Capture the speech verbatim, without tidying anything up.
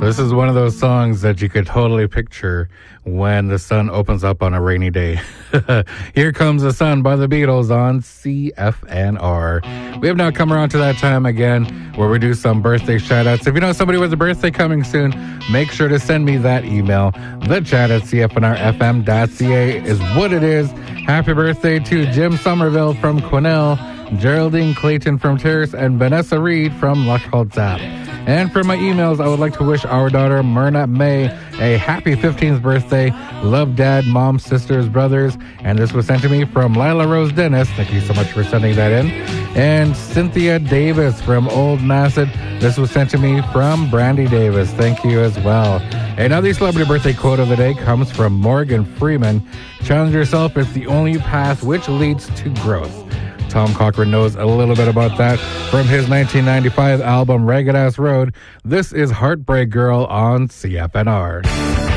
This is one of those songs that you could totally picture when the sun opens up on a rainy day. Here Comes the Sun by the Beatles on C F N R. We have now come around to that time again where we do some birthday shout-outs. If you know somebody with a birthday coming soon, make sure to send me that email. The chat at C F N R F M dot C A is what it is. Happy birthday to Jim Somerville from Quesnel, Geraldine Clayton from Terrace, and Vanessa Reed from Lushholtzap. And for my emails, I would like to wish our daughter, Myrna May, a happy fifteenth birthday. Love Dad, Mom, Sisters, Brothers. And this was sent to me from Lila Rose Dennis. Thank you so much for sending that in. And Cynthia Davis from Old Nassau. This was sent to me from Brandy Davis. Thank you as well. Another celebrity birthday quote of the day comes from Morgan Freeman. Challenge yourself, it's the only path which leads to growth. Tom Cochran knows a little bit about that from his nineteen ninety-five album Ragged Ass Road. This is Heartbreak Girl on C F N R.